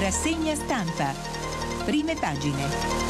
Rassegna stampa. Prime pagine.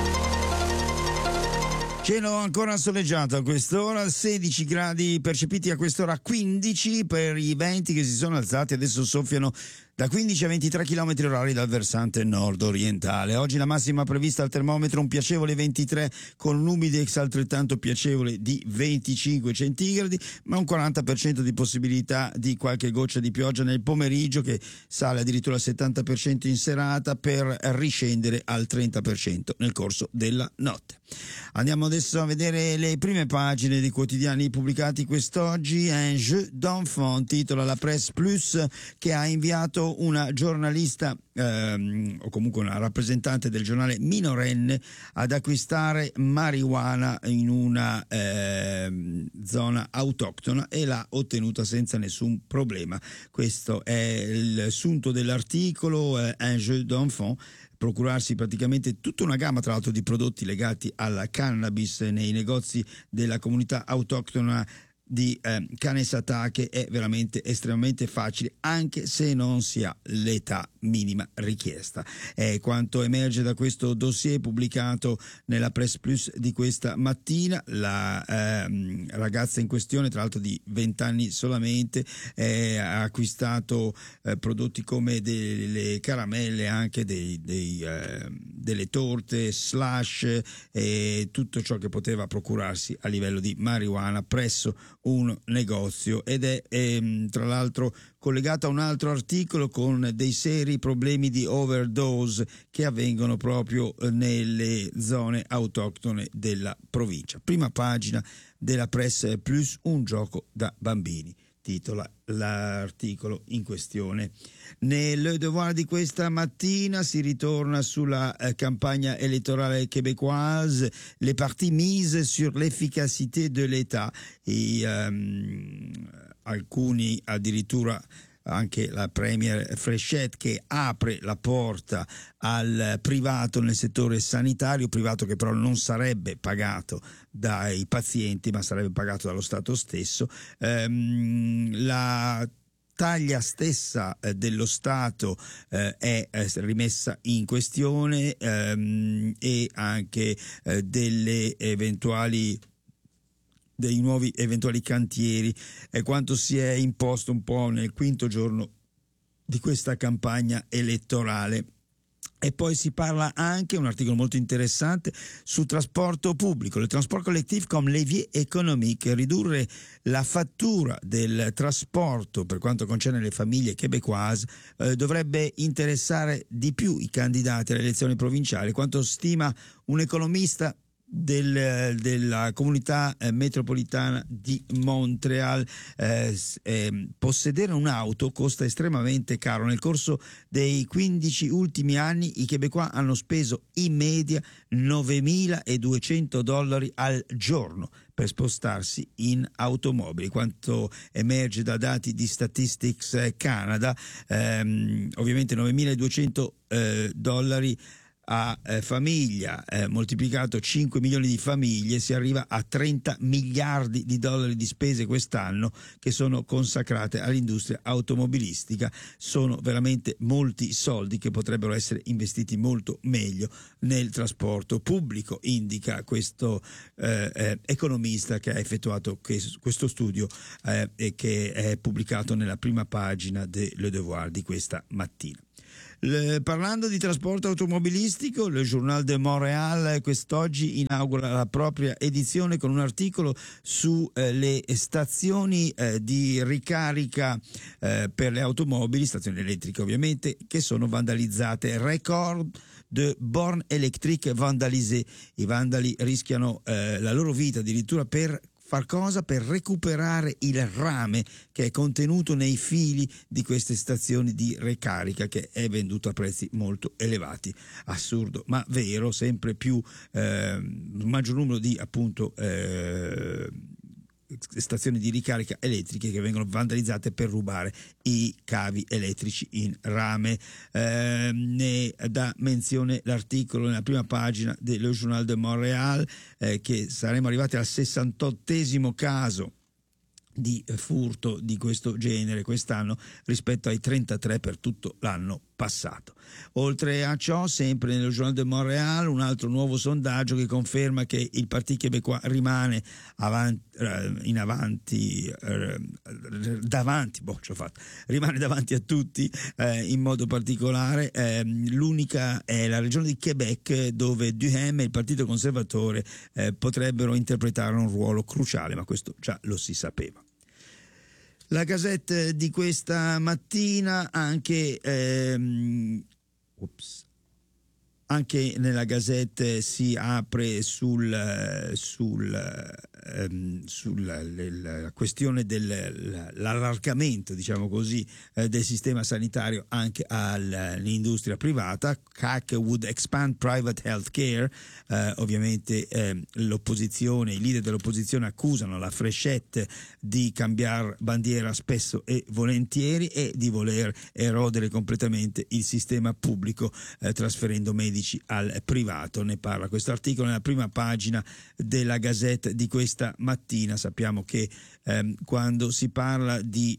Cielo ancora soleggiato a quest'ora, 16 gradi percepiti a quest'ora, 15 per i venti che si sono alzati, adesso soffiano da 15 a 23 km orari dal versante nord-orientale. Oggi la massima prevista al termometro un piacevole 23 con un humidex altrettanto piacevole di 25 centigradi, ma un 40% di possibilità di qualche goccia di pioggia nel pomeriggio che sale addirittura al 70% in serata per riscendere al 30% nel corso della notte. Andiamo adesso a vedere le prime pagine dei quotidiani pubblicati quest'oggi. Un jeu d'enfant, titola la Presse Plus, che ha inviato una giornalista o comunque una rappresentante del giornale minorenne ad acquistare marijuana in una zona autoctona e l'ha ottenuta senza nessun problema. Questo è il sunto dell'articolo. Un jeu d'enfant, procurarsi praticamente tutta una gamma tra l'altro di prodotti legati alla cannabis nei negozi della comunità autoctona di Canesatake è veramente estremamente facile, anche se non si ha l'età minima richiesta. È quanto emerge da questo dossier pubblicato nella Presse Plus di questa mattina. La ragazza in questione, tra l'altro di 20 anni solamente, ha acquistato prodotti come delle caramelle, anche delle torte, slash e tutto ciò che poteva procurarsi a livello di marijuana presso un negozio, ed è tra l'altro collegato a un altro articolo con dei seri problemi di overdose che avvengono proprio nelle zone autoctone della provincia. Prima pagina della Presse Plus, un gioco da bambini, titola l'articolo in questione. Nel Devoir di questa mattina si ritorna sulla campagna elettorale québécoise, les partis misent sur l'efficacité de l'État, e alcuni addirittura, anche la premier Fréchette, che apre la porta al privato nel settore sanitario, privato che però non sarebbe pagato dai pazienti ma sarebbe pagato dallo Stato stesso. La taglia stessa dello Stato è rimessa in questione, e anche dei nuovi eventuali cantieri è quanto si è imposto un po' nel quinto giorno di questa campagna elettorale. E poi si parla anche, un articolo molto interessante, sul trasporto pubblico, le transport collectif comme levier économique, ridurre la fattura del trasporto per quanto concerne le famiglie québécoise dovrebbe interessare di più i candidati alle elezioni provinciali, quanto stima un economista della comunità metropolitana di Montreal. Possedere un'auto costa estremamente caro. Nel corso dei 15 ultimi anni i québécois hanno speso in media $9.200 al giorno per spostarsi in automobili, quanto emerge da dati di Statistics Canada. Ovviamente $9.200 a famiglia, moltiplicato 5 milioni di famiglie, si arriva a $30 miliardi di spese quest'anno che sono consacrate all'industria automobilistica. Sono veramente molti soldi che potrebbero essere investiti molto meglio nel trasporto pubblico, indica questo economista che ha effettuato questo studio e che è pubblicato nella prima pagina del Le Devoir di questa mattina. Parlando di trasporto automobilistico, le Journal de Montréal quest'oggi inaugura la propria edizione con un articolo su le stazioni di ricarica per le automobili, stazioni elettriche ovviamente, che sono vandalizzate. Record de bornes électriques vandalisées. I vandali rischiano la loro vita addirittura per far cosa? Per recuperare il rame che è contenuto nei fili di queste stazioni di ricarica, che è venduto a prezzi molto elevati. Assurdo ma vero, sempre più un maggior numero di appunto stazioni di ricarica elettriche che vengono vandalizzate per rubare i cavi elettrici in rame. Ne dà menzione l'articolo nella prima pagina dello Journal de Montréal, che saremo arrivati al 68esimo caso di furto di questo genere quest'anno rispetto ai 33 per tutto l'anno passato. Oltre a ciò, sempre nello Journal de Montréal, un altro nuovo sondaggio che conferma che il Parti québécois rimane rimane davanti a tutti, in modo particolare. L'unica è la regione di Québec, dove Duhem e il Partito Conservatore potrebbero interpretare un ruolo cruciale, ma questo già lo si sapeva. La Gazette di questa mattina, anche nella Gazette si apre sulla questione dell'allargamento, diciamo così, del sistema sanitario anche all'industria privata. CAC would expand private health care. Ovviamente l'opposizione, i leader dell'opposizione accusano la Frechette di cambiare bandiera spesso e volentieri e di voler erodere completamente il sistema pubblico, trasferendo medici al privato. Ne parla questo articolo nella prima pagina della Gazette di questa mattina. Sappiamo che quando si parla di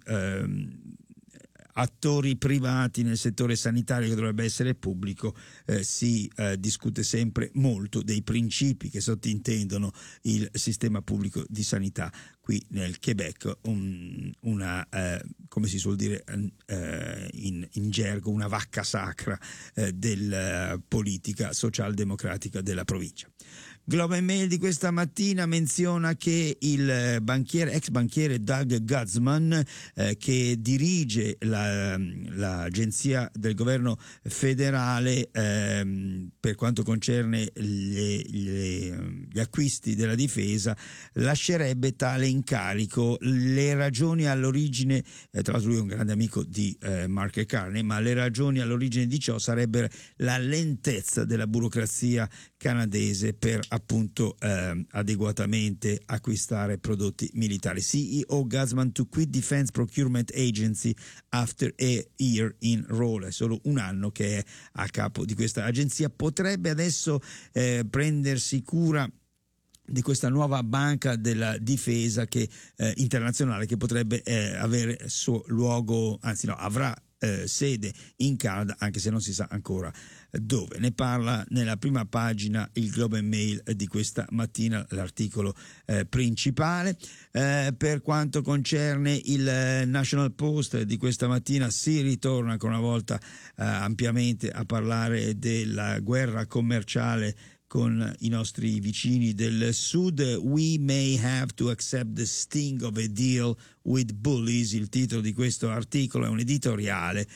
attori privati nel settore sanitario che dovrebbe essere pubblico, si discute sempre molto dei principi che sottintendono il sistema pubblico di sanità. Qui nel Quebec come si suol dire in gergo, una vacca sacra della politica socialdemocratica della provincia. Globe and Mail di questa mattina menziona che il ex banchiere Doug Guzman, che dirige l'agenzia del governo federale per quanto concerne gli acquisti della difesa, lascerebbe tale incarico. Le ragioni all'origine, tra l'altro lui è un grande amico di Mark Carney, ma le ragioni all'origine di ciò sarebbero la lentezza della burocrazia canadese per appunto adeguatamente acquistare prodotti militari. CEO Guzman to quit Defense Procurement Agency after a year in role. È solo un anno che è a capo di questa agenzia. Potrebbe adesso prendersi cura di questa nuova banca della difesa internazionale che potrebbe avere suo luogo, anzi no, avrà sede in Canada, anche se non si sa ancora dove. Ne parla nella prima pagina il Globe and Mail di questa mattina, l'articolo principale. Per quanto concerne il National Post di questa mattina, si ritorna ancora una volta ampiamente a parlare della guerra commerciale con i nostri vicini del sud. We may have to accept the sting of a deal with bullies. Il titolo di questo articolo è un editoriale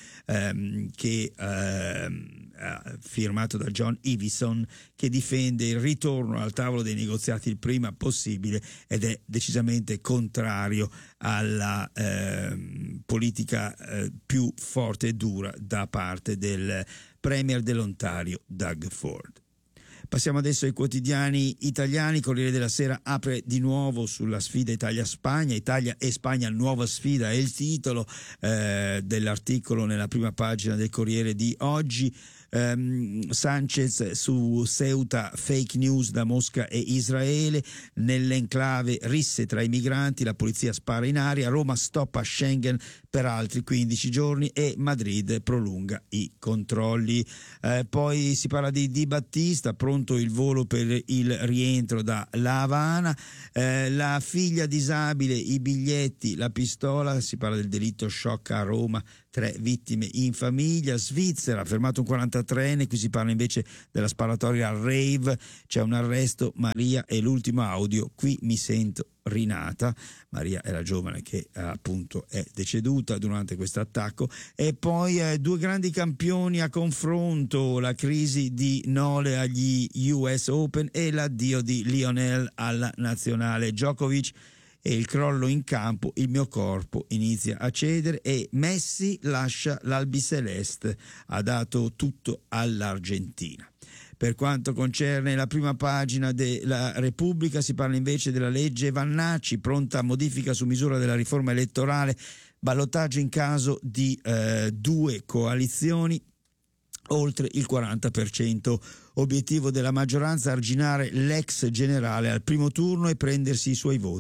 firmato da John Evison, che difende il ritorno al tavolo dei negoziati il prima possibile ed è decisamente contrario alla politica più forte e dura da parte del premier dell'Ontario Doug Ford. Passiamo adesso ai quotidiani italiani. Corriere della Sera apre di nuovo sulla sfida Italia-Spagna. Italia e Spagna, nuova sfida è il titolo dell'articolo nella prima pagina del Corriere di oggi. Sanchez su Ceuta, fake news da Mosca e Israele. Nell'enclave risse tra i migranti, la polizia spara in aria. Roma stoppa Schengen per altri 15 giorni e Madrid prolunga i controlli. Poi si parla di Di Battista, pronto il volo per il rientro da La Habana. La figlia disabile, i biglietti, la pistola. Si parla del delitto shock a Roma, 3 vittime in famiglia. Svizzera, fermato un 43enne, qui si parla invece della sparatoria al rave, c'è un arresto, Maria è l'ultimo audio, qui mi sento rinata. Maria è la giovane che appunto è deceduta durante questo attacco. E poi 2 grandi campioni a confronto, la crisi di Nole agli US Open e l'addio di Lionel alla nazionale. Djokovic e il crollo in campo, il mio corpo inizia a cedere e Messi lascia l'albiceleste, ha dato tutto all'Argentina. Per quanto concerne la prima pagina della Repubblica si parla invece della legge Vannacci, pronta modifica su misura della riforma elettorale, ballottaggio in caso di 2 coalizioni, oltre il 40%. Obiettivo della maggioranza arginare l'ex generale al primo turno e prendersi i suoi voti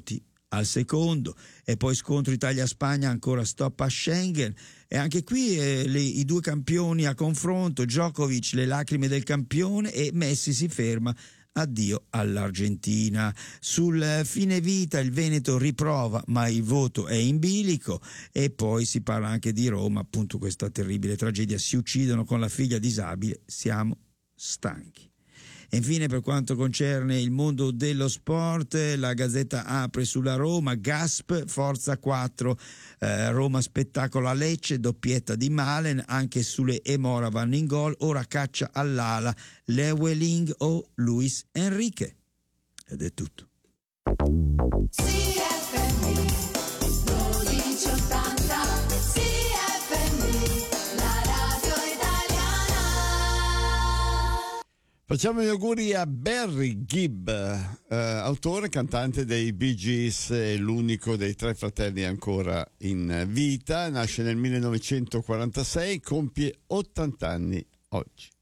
al secondo, e poi scontro Italia-Spagna, ancora stop a Schengen, e anche qui i due campioni a confronto, Djokovic, le lacrime del campione, e Messi si ferma, addio all'Argentina. Sul fine vita il Veneto riprova, ma il voto è in bilico, e poi si parla anche di Roma, appunto questa terribile tragedia, si uccidono con la figlia disabile, siamo stanchi. E infine, per quanto concerne il mondo dello sport, la Gazzetta apre sulla Roma, Gasp, Forza 4, Roma spettacolo a Lecce, doppietta di Malen, anche sulle Emora vanno in gol, ora caccia all'ala Lewelling o Luis Enrique. Ed è tutto. Facciamo gli auguri a Barry Gibb, autore e cantante dei Bee Gees, l'unico dei tre fratelli ancora in vita. Nasce nel 1946, compie 80 anni oggi.